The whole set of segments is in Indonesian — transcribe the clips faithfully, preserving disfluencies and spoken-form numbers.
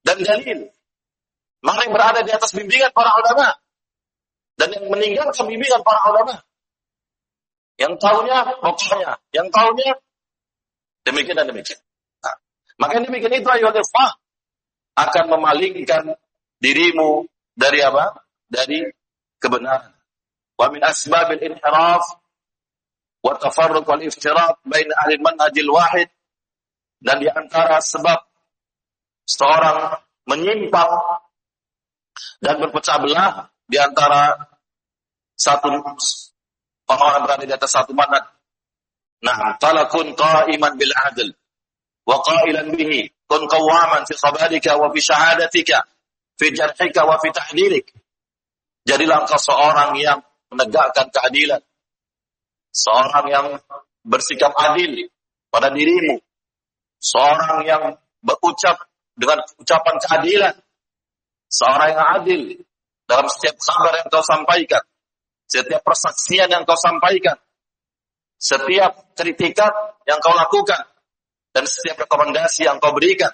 dan dalil. Mana yang berada di atas bimbingan para ulama dan yang meninggalkan bimbingan para ulama. Yang tahunya pokoknya, yang tahunya demikian dan demikian. Nah, maka demikian itu ayo ikhwah akan memalingkan dirimu dari apa? Dari kebenaran. Wa min asbabil inhiraf wa tafarruq wal iftirat bain ahli manhajil wahid, dan di antara sebab seorang menyimpang dan berpecah belah di antara satu orang berada di atas satu manhaj. Nah, talakun qa'iman bil adl wa qailan bihi kun qawaman fi khabarika wa fi syahadatika fi jarhika wa fi tahdirik. Jadilah engkau seorang yang menegakkan keadilan, seorang yang bersikap adil pada dirimu, seorang yang berucap dengan ucapan keadilan, seorang yang adil dalam setiap kabar yang kau sampaikan, setiap persaksian yang kau sampaikan, setiap kritikan yang kau lakukan, dan setiap rekomendasi yang kau berikan.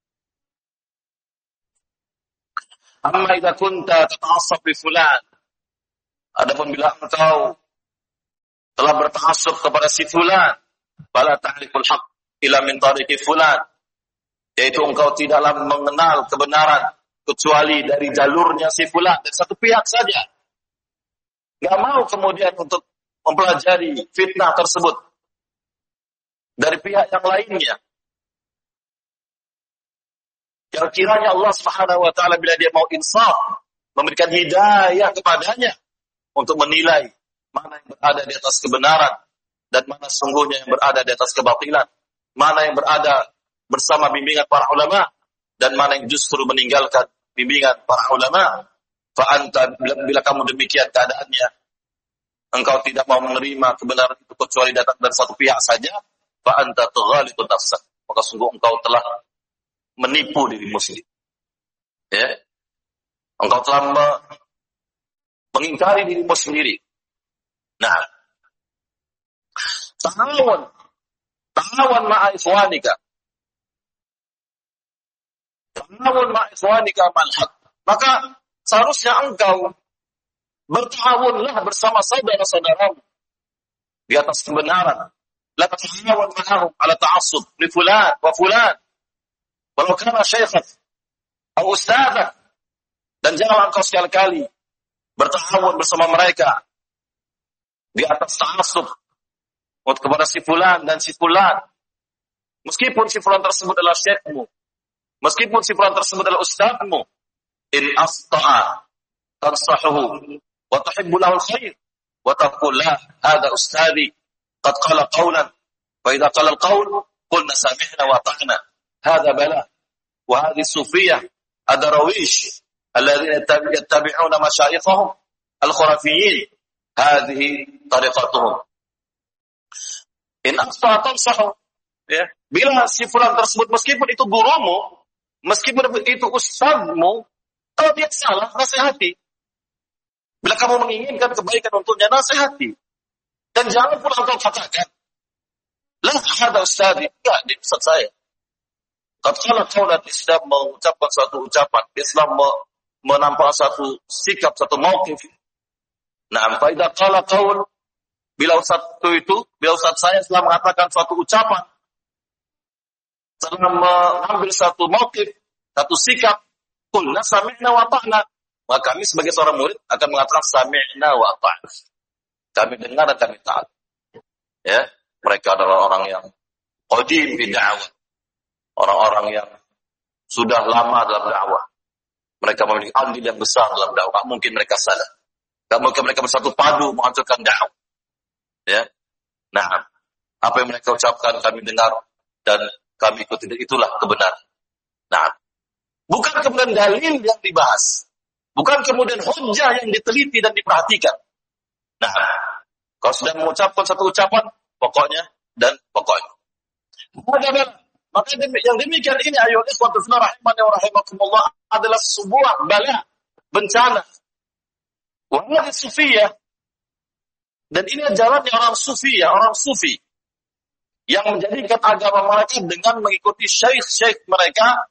Amma idza kunta tata'assab bi fulan, adapun bila engkau telah berta'assub kepada si fulan, fala ta'riful haqq ila min tariqi fulan, yaitu engkau tidaklah mengenal kebenaran kecuali dari jalurnya si fulan, dari satu pihak saja. Gak mau kemudian untuk mempelajari fitnah tersebut dari pihak yang lainnya. Yang kiranya Allah Subhanahu wa taala bila dia mau insaf, memberikan hidayah kepadanya untuk menilai mana yang berada di atas kebenaran dan mana sungguhnya yang berada di atas kebatilan, mana yang berada bersama bimbingan para ulama dan mana yang justru meninggalkan bimbingan para ulama. Fa anta, bila kamu demikian keadaannya, engkau tidak mau menerima kebenaran itu kecuali datang dari satu pihak saja, fa anta tughalitu nafsak, maka sungguh engkau telah menipu dirimu sendiri. Ya. Engkau telah me- mengingkari dirimu sendiri. Nah, ta'awun ta'awun ma'a ikhwanika. Ta'awun ma'a ikhwanika mal haq. Maka seharusnya engkau berta'awunlah bersama saudara-saudaramu di atas kebenaran. La ta'awun ma'ahum ala ta'assub li fulan wa fulan. Walau kana syaikhan atau ustadzah, dan janganlah engkau sekali-kali bertahawun bersama mereka di atas ta'assub kepada si fulan dan si fulan, meskipun si fulan tersebut adalah syekhmu, meskipun si fulan tersebut adalah ustadzmu. In asta'a tansahuhu wa tuhibbu lahu alkhair wa taqul la hadha ustadhi qad qala qawlan fa idza qala alqawl qulna sami'na wa ata'na. هذا بلاء وهذه الصوفية الدراويش الذين يتبعون مشايخهم الخرافيين هذه طريقتهم. إن أخطأ تنصحه. Ya. Bila si fulan tersebut meskipun itu gurumu, meskipun itu ustadzmu, kalau dia salah, nasihati. Bila kamu menginginkan kebaikan untuknya, nasihati. Dan jangan pula engkau katakan, lah ada ustadz, enggak, dia ustadz saya. Tatkala kaulat Islam mengucapkan satu ucapan, Islam menampakkan satu sikap, satu mauqif. Nah, faidah qala qaul, bila satu itu, bila ustaz saya setelah mengatakan suatu ucapan, setelah mengambil satu mauqif, satu sikap, qulna sami'na wa ata'na. Maka kami sebagai seorang murid akan mengatakan sami'na wa ata'na. Kami dengar dan kami taat. Ya, mereka adalah orang yang qadim fi da'wah. Orang-orang yang sudah lama dalam dakwah. Mereka memiliki andil yang besar dalam dakwah. Mungkin mereka salah. Tak mungkin mereka bersatu padu menghancurkan dakwah. Ya. Nah, apa yang mereka ucapkan kami dengar dan kami ikuti, itulah kebenaran. Nah, bukan kemudian dalil yang dibahas. Bukan kemudian hujjah yang diteliti dan diperhatikan. Nah, kalau sudah mengucapkan satu ucapan, pokoknya dan pokoknya. Maka yang demikian ini ayol ikhwatu fillah rahimani wa rahimakumullah adalah sebuah bala, bencana. Wahai sufiyah, dan ini jalannya orang sufiyah, orang sufi yang menjadikan agama mereka dengan mengikuti syekh-syekh mereka